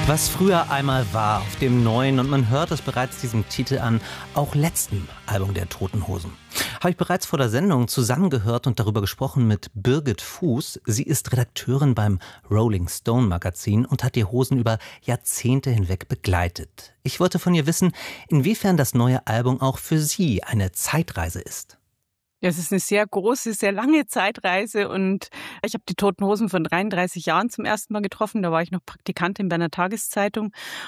Was früher einmal war auf dem neuen, und man hört es bereits diesem Titel an, auch letzten Album der Toten Hosen. Habe ich bereits vor der Sendung zusammengehört und darüber gesprochen mit Birgit Fuß. Sie ist Redakteurin beim Rolling Stone Magazin und hat die Hosen über Jahrzehnte hinweg begleitet. Ich wollte von ihr wissen, inwiefern das neue Album auch für sie eine Zeitreise ist. Ja, es ist eine sehr große, sehr lange Zeitreise und ich habe die Toten Hosen vor 33 Jahren zum ersten Mal getroffen. Da war ich noch Praktikantin bei einer Tageszeitung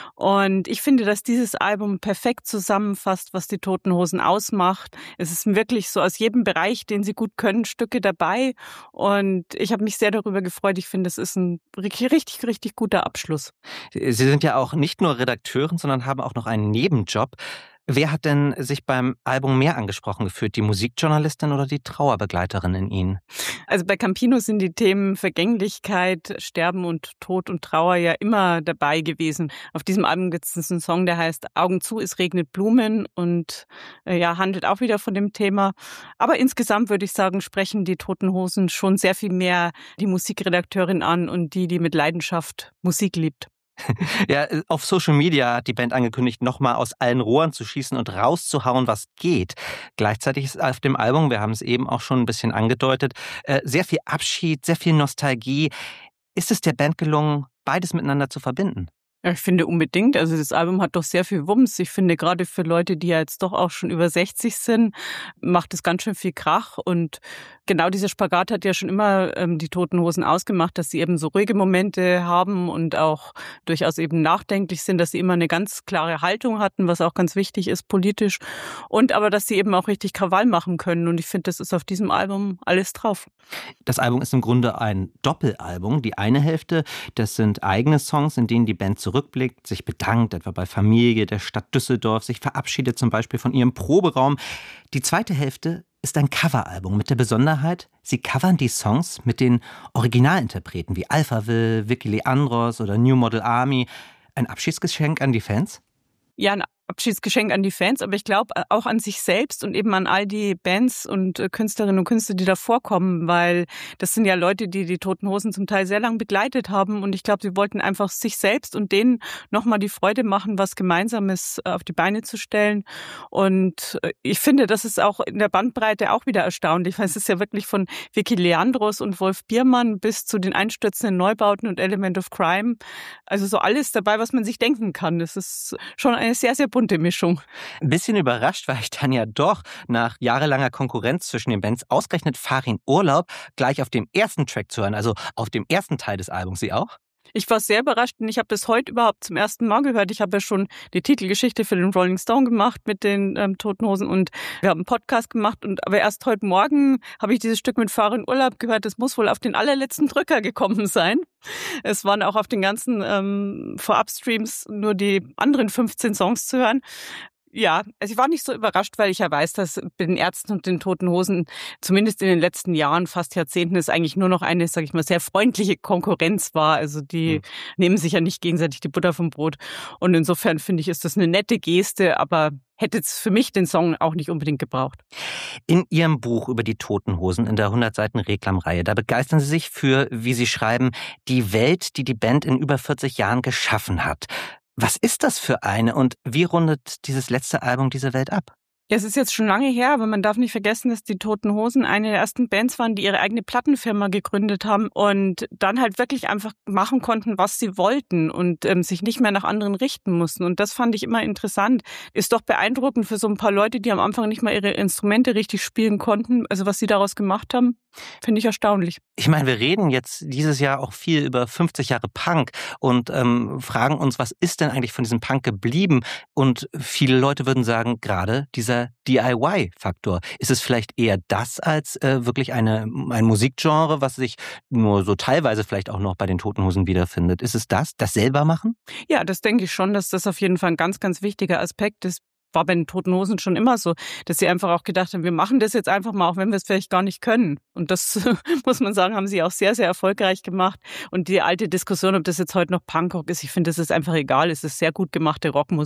und ich finde, dass dieses Album perfekt zusammenfasst, was die Toten Hosen ausmacht. Es ist wirklich so aus jedem Bereich, den sie gut können, Stücke dabei und ich habe mich sehr darüber gefreut. Ich finde, es ist ein richtig, richtig guter Abschluss. Sie sind ja auch nicht nur Redakteurin, sondern haben auch noch einen Nebenjob. Wer hat denn sich beim Album mehr angesprochen gefühlt, die Musikjournalistin oder die Trauerbegleiterin in Ihnen? Also bei Campino sind die Themen Vergänglichkeit, Sterben und Tod und Trauer ja immer dabei gewesen. Auf diesem Album gibt es einen Song, der heißt Augen zu, es regnet Blumen und handelt auch wieder von dem Thema. Aber insgesamt würde ich sagen, sprechen die Toten Hosen schon sehr viel mehr die Musikredakteurin an und die mit Leidenschaft Musik liebt. Ja, auf Social Media hat die Band angekündigt, nochmal aus allen Rohren zu schießen und rauszuhauen, was geht. Gleichzeitig ist auf dem Album, wir haben es eben auch schon ein bisschen angedeutet, sehr viel Abschied, sehr viel Nostalgie. Ist es der Band gelungen, beides miteinander zu verbinden? Ja, ich finde unbedingt. Also das Album hat doch sehr viel Wumms. Ich finde gerade für Leute, die ja jetzt doch auch schon über 60 sind, macht es ganz schön viel Krach. Und genau dieser Spagat hat ja schon immer die Toten Hosen ausgemacht, dass sie eben so ruhige Momente haben und auch durchaus eben nachdenklich sind, dass sie immer eine ganz klare Haltung hatten, was auch ganz wichtig ist politisch. Und aber, dass sie eben auch richtig Krawall machen können. Und ich finde, das ist auf diesem Album alles drauf. Das Album ist im Grunde ein Doppelalbum. Die eine Hälfte, das sind eigene Songs, in denen die Band zurückblickt, sich bedankt, etwa bei Familie, der Stadt Düsseldorf, sich verabschiedet zum Beispiel von ihrem Proberaum. Die zweite Hälfte ist ein Coveralbum mit der Besonderheit, sie covern die Songs mit den Originalinterpreten wie Alphaville, Vicky Leandros oder New Model Army. Ein Abschiedsgeschenk an die Fans? Ja, ein Abschiedsgeschenk an die Fans, aber ich glaube auch an sich selbst und eben an all die Bands und Künstlerinnen und Künstler, die da vorkommen, weil das sind ja Leute, die die Toten Hosen zum Teil sehr lang begleitet haben und ich glaube, sie wollten einfach sich selbst und denen nochmal die Freude machen, was Gemeinsames auf die Beine zu stellen und ich finde, das ist auch in der Bandbreite auch wieder erstaunlich, weil es ist ja wirklich von Vicky Leandros und Wolf Biermann bis zu den einstürzenden Neubauten und Element of Crime, also so alles dabei, was man sich denken kann. Das ist schon eine sehr, sehr bunte Mischung. Ein bisschen überrascht war ich dann ja doch, nach jahrelanger Konkurrenz zwischen den Bands ausgerechnet Farin Urlaub gleich auf dem ersten Track zu hören, also auf dem ersten Teil des Albums. Sie auch? Ich war sehr überrascht und ich habe das heute überhaupt zum ersten Mal gehört. Ich habe ja schon die Titelgeschichte für den Rolling Stone gemacht mit den Toten Hosen und wir haben einen Podcast gemacht. Aber erst heute Morgen habe ich dieses Stück mit Farin Urlaub gehört. Das muss wohl auf den allerletzten Drücker gekommen sein. Es waren auch auf den ganzen Vorabstreams nur die anderen 15 Songs zu hören. Ja, also ich war nicht so überrascht, weil ich ja weiß, dass bei den Ärzten und den Toten Hosen zumindest in den letzten Jahren, fast Jahrzehnten, es eigentlich nur noch eine, sage ich mal, sehr freundliche Konkurrenz war. Also die nehmen sich ja nicht gegenseitig die Butter vom Brot. Und insofern finde ich, ist das eine nette Geste, aber hätte es für mich den Song auch nicht unbedingt gebraucht. In Ihrem Buch über die Toten Hosen in der 100-Seiten-Reklamreihe, da begeistern Sie sich für, wie Sie schreiben, die Welt, die die Band in über 40 Jahren geschaffen hat. Was ist das für eine und wie rundet dieses letzte Album diese Welt ab? Ja, es ist jetzt schon lange her, aber man darf nicht vergessen, dass die Toten Hosen eine der ersten Bands waren, die ihre eigene Plattenfirma gegründet haben und dann halt wirklich einfach machen konnten, was sie wollten und sich nicht mehr nach anderen richten mussten. Und das fand ich immer interessant. Ist doch beeindruckend für so ein paar Leute, die am Anfang nicht mal ihre Instrumente richtig spielen konnten. Also was sie daraus gemacht haben, finde ich erstaunlich. Ich meine, wir reden jetzt dieses Jahr auch viel über 50 Jahre Punk und fragen uns, was ist denn eigentlich von diesem Punk geblieben? Und viele Leute würden sagen, gerade dieser DIY-Faktor. Ist es vielleicht eher das als wirklich ein Musikgenre, was sich nur so teilweise vielleicht auch noch bei den Toten Hosen wiederfindet? Ist es das Selbermachen? Ja, das denke ich schon, dass das auf jeden Fall ein ganz, ganz wichtiger Aspekt ist. War bei den Toten Hosen schon immer so, dass sie einfach auch gedacht haben, wir machen das jetzt einfach mal, auch wenn wir es vielleicht gar nicht können. Und das, muss man sagen, haben sie auch sehr, sehr erfolgreich gemacht. Und die alte Diskussion, ob das jetzt heute noch Punkrock ist, ich finde, das ist einfach egal. Es ist sehr gut gemachte Rockmusik.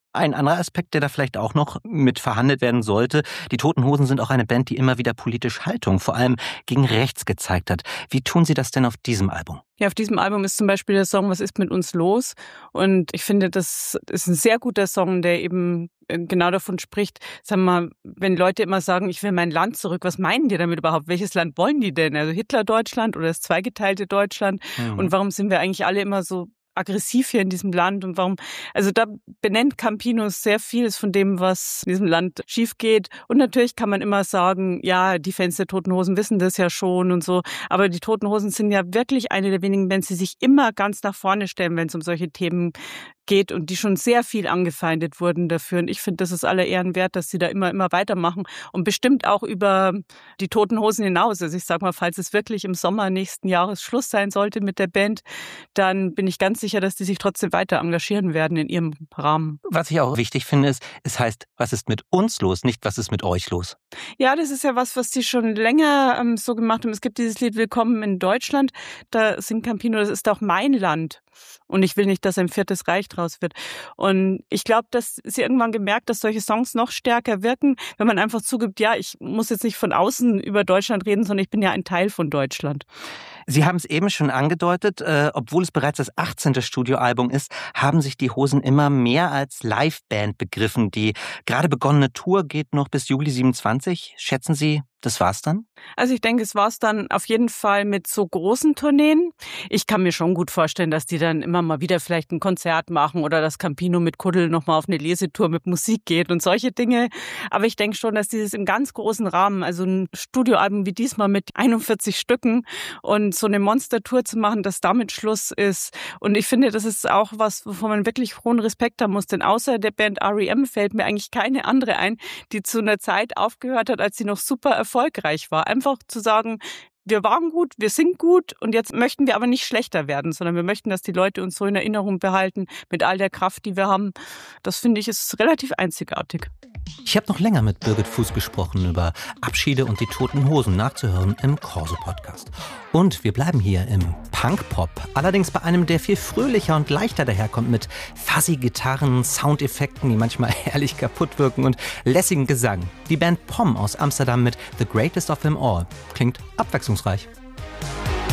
Ein anderer Aspekt, der da vielleicht auch noch mit verhandelt werden sollte: Die Toten Hosen sind auch eine Band, die immer wieder politisch Haltung, vor allem gegen rechts, gezeigt hat. Wie tun Sie das denn auf diesem Album? Ja, auf diesem Album ist zum Beispiel der Song "Was ist mit uns los?" Und ich finde, das ist ein sehr guter Song, der eben genau davon spricht, sagen wir mal, wenn Leute immer sagen, ich will mein Land zurück, was meinen die damit überhaupt? Welches Land wollen die denn? Also Hitler-Deutschland oder das zweigeteilte Deutschland? Und warum sind wir eigentlich alle immer so aggressiv hier in diesem Land und warum, also da benennt Campinos sehr vieles von dem, was in diesem Land schief geht. Und natürlich kann man immer sagen, ja, die Fans der Toten Hosen wissen das ja schon und so. Aber die Toten Hosen sind ja wirklich eine der wenigen Bands, die sich immer ganz nach vorne stellen, wenn es um solche Themen geht und die schon sehr viel angefeindet wurden dafür. Und ich finde, das ist aller Ehren wert, dass sie da immer weitermachen und bestimmt auch über die Toten Hosen hinaus. Also ich sage mal, falls es wirklich im Sommer nächsten Jahres Schluss sein sollte mit der Band, dann bin ich ganz sicher, dass die sich trotzdem weiter engagieren werden in ihrem Rahmen. Was ich auch wichtig finde, ist, es heißt, was ist mit uns los, nicht was ist mit euch los. Ja, das ist ja was die schon länger so gemacht haben. Es gibt dieses Lied "Willkommen in Deutschland". Da singt Campino, das ist auch mein Land. Und ich will nicht, dass ein viertes Reich draus wird. Und ich glaube, dass sie irgendwann gemerkt, dass solche Songs noch stärker wirken, wenn man einfach zugibt, ja, ich muss jetzt nicht von außen über Deutschland reden, sondern ich bin ja ein Teil von Deutschland. Sie haben es eben schon angedeutet, obwohl es bereits das 18. Studioalbum ist, haben sich die Hosen immer mehr als Liveband begriffen. Die gerade begonnene Tour geht noch bis Juli 27. Schätzen Sie, das war's dann? Also ich denke, es war's dann auf jeden Fall mit so großen Tourneen. Ich kann mir schon gut vorstellen, dass die dann immer mal wieder vielleicht ein Konzert machen oder dass Campino mit Kuddel nochmal auf eine Lesetour mit Musik geht und solche Dinge. Aber ich denke schon, dass dieses im ganz großen Rahmen, also ein Studioalbum wie diesmal mit 41 Stücken und so eine Monstertour zu machen, dass damit Schluss ist. Und ich finde, das ist auch was, wovon man wirklich hohen Respekt haben muss. Denn außer der Band R.E.M. fällt mir eigentlich keine andere ein, die zu einer Zeit aufgehört hat, als sie noch super erfolgreich war. Einfach zu sagen, wir waren gut, wir sind gut und jetzt möchten wir aber nicht schlechter werden, sondern wir möchten, dass die Leute uns so in Erinnerung behalten mit all der Kraft, die wir haben. Das finde ich ist relativ einzigartig. Ich habe noch länger mit Birgit Fuß gesprochen über Abschiede und die Toten Hosen, nachzuhören im Corso-Podcast. Und wir bleiben hier im Punk-Pop, allerdings bei einem, der viel fröhlicher und leichter daherkommt, mit fuzzy Gitarren, Soundeffekten, die manchmal herrlich kaputt wirken und lässigem Gesang. Die Band POM aus Amsterdam mit The Greatest of Them All klingt abwechslungsreich.